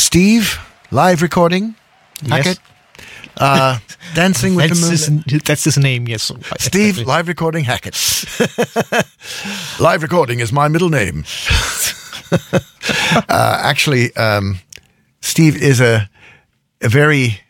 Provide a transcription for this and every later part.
Steve, live recording, Yes. Hackett, Dancing with the Moon. That's his name, yes. Steve, Exactly. live recording, Hackett. Live recording is my middle name. Actually, Steve is a very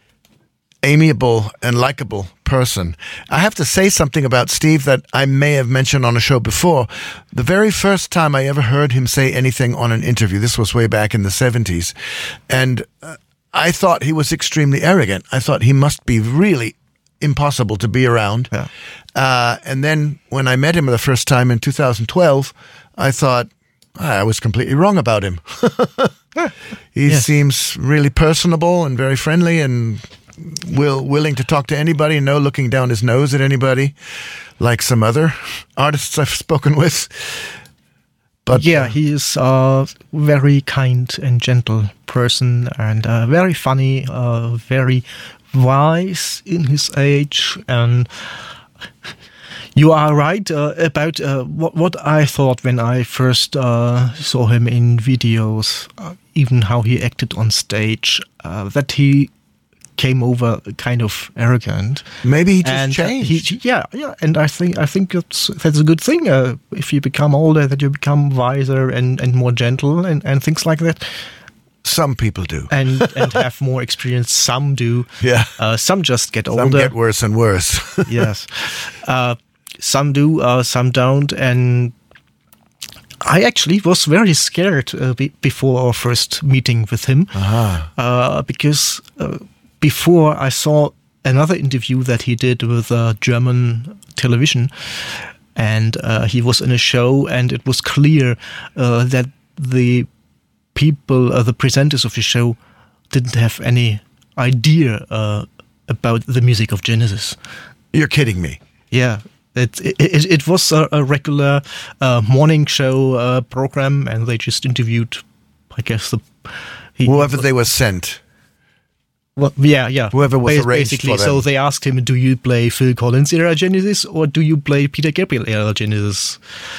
amiable and likable person. I have to say something about Steve that I may have mentioned on a show before. The very first time I ever heard him say anything on an interview, this was way back in the 70s, and I thought he was extremely arrogant. I thought he must be really impossible to be around. Yeah. And then when I met him the first time in 2012, I thought I was completely wrong about him. He seems really personable and very friendly and willing to talk to anybody, no looking down his nose at anybody, like some other artists I've spoken with. But Yeah, he is a very kind and gentle person and very funny, very wise in his age. And you are right about what I thought when I first saw him in videos, even how he acted on stage, that he came over kind of arrogant. maybe he just And changed. and I think that's a good thing. If you become older, that you become wiser and more gentle and things like that, Some people do. and have more experience. Some do. Yeah. Some just get Some older. get worse and worse. Yes. Some do. Some don't. And I actually was very scared before our first meeting with him, because before I saw another interview that he did with German television, and he was in a show, and it was clear that the people, the presenters of the show, didn't have any idea about the music of Genesis. You're kidding me. Yeah. It was a regular morning show program, and they just interviewed, I guess, Whoever they were sent. Whoever was arranged basically. for them. So they asked him, "Do you play Phil Collins era Genesis, or do you play Peter Gabriel era Genesis?"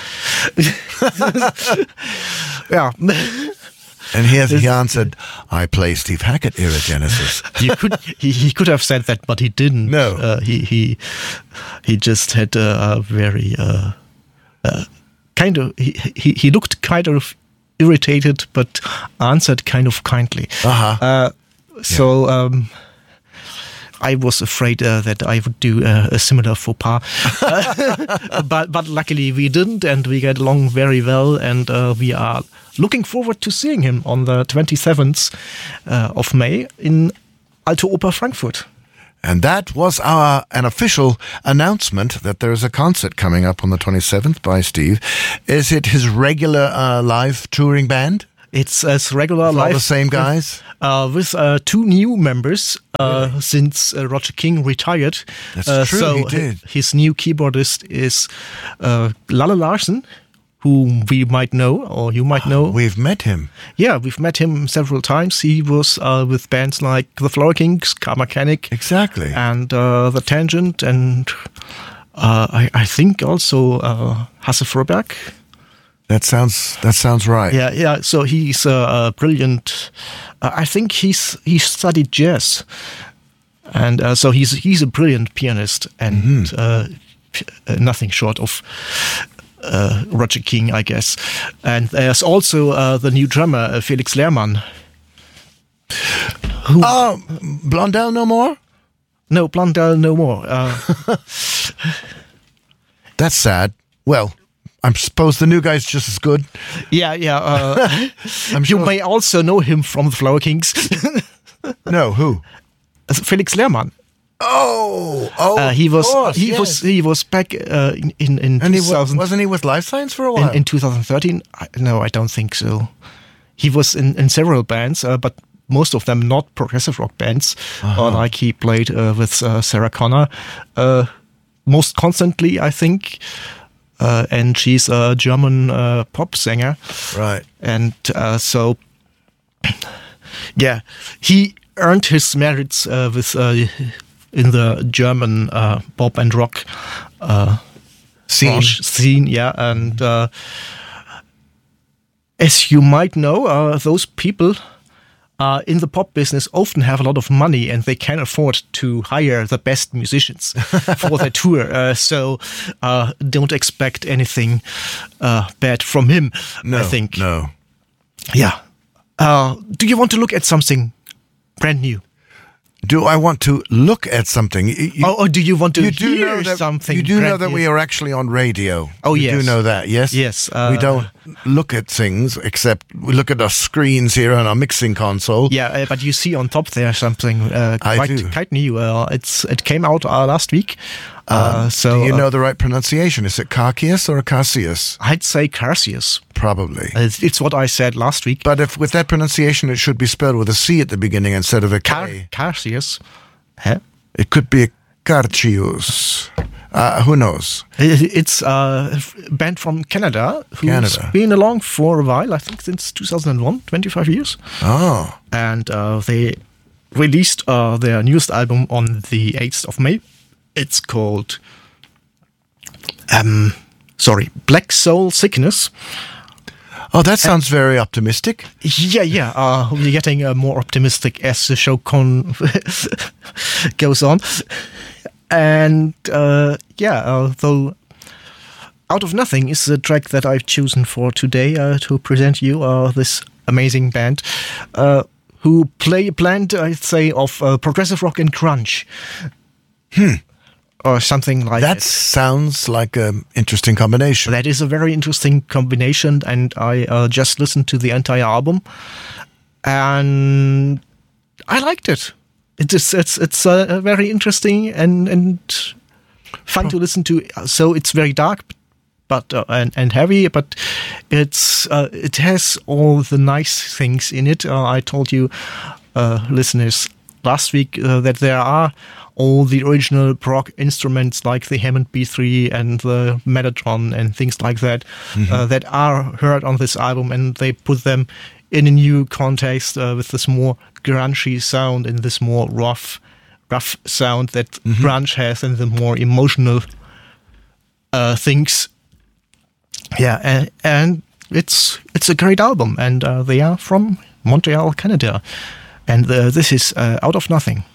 Yeah, And he answered, I play Steve Hackett era Genesis. he could have said that, but he didn't. No. He just had a very kind of he looked kind of irritated, but answered kind of kindly. So I was afraid that I would do a similar faux pas, but luckily we didn't, and we get along very well, and we are looking forward to seeing him on the 27th of May in Alte Oper Frankfurt. And that was an official announcement that there is a concert coming up on the 27th by Steve. Is it his regular live touring band? It's as regular All live. the same guys? With two new members since Roger King retired. That's true, so he did. His new keyboardist is Lalle Larsen, whom we might know, or you might know. We've met him. Yeah, we've met him several times. He was with bands like the Flower Kings, Car Mechanic, Exactly. and The Tangent, and I think also Hasse Froberg. That sounds right. Yeah. So he's a brilliant. I think he studied jazz, and so he's a brilliant pianist, and nothing short of Roger King, I guess. And there's also the new drummer Felix Lehrmann. Blondell no more? No, Blondell no more. That's sad. Well, I suppose the new guy's just as good. Yeah. I'm You sure. may also know him from the Flower Kings. No, who? Felix Lehrmann. Oh, He of was course, he yes. was back in And he 2000. wasn't he with Life Science for a while? In 2013? No, I don't think so. He was in several bands, but most of them not progressive rock bands. Like he played with Sarah Connor most constantly, I think. And she's a German pop singer. Right. And so, yeah, he earned his merits with in the German pop and rock scene, yeah. And as you might know, those people in the pop business often have a lot of money and they can afford to hire the best musicians for their tour. So don't expect anything bad from him, I think. No. Yeah. Do you want to look at something brand new? Do I want to look at something? Or do you want to hear something? You do know that new? we are actually on radio. Oh, you yes. do know that, yes? Yes. We don't look at things, except we look at our screens here on our mixing console. Yeah, but you see on top there something quite new. It came out last week. So do you know the right pronunciation? Is it Carcius or Cassius? I'd say Carcius. Probably. It's what I said last week. But if with that pronunciation, it should be spelled with a C at the beginning instead of a K. Carcius. Huh? It could be Carcius. Who knows? It's a band from Canada who's been along for a while, I think since 2001, 25 years. Oh. And they released their newest album on the 8th of May. It's called Black Soul Sickness. Oh, that sounds very optimistic. Yeah. We're getting more optimistic as the show goes on. And though Out of Nothing is the track that I've chosen for today to present you this amazing band who play a blend, I'd say, of progressive rock and grunge. Or something like that. That sounds like an interesting combination. That is a very interesting combination, and I just listened to the entire album, and I liked it. It's very interesting and fun to listen to. So it's very dark, but and heavy, but it has all the nice things in it. I told you, listeners, last week that there are all the original prog instruments like the Hammond B3 and the Mellotron and things like that that are heard on this album, and they put them in a new context with this more grungy sound and this more rough sound that grunge has, and the more emotional things. Yeah, and it's a great album, and they are from Montreal, Canada, and this is Out of Nothing.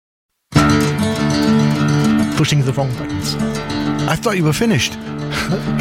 Pushing the wrong buttons. I thought you were finished.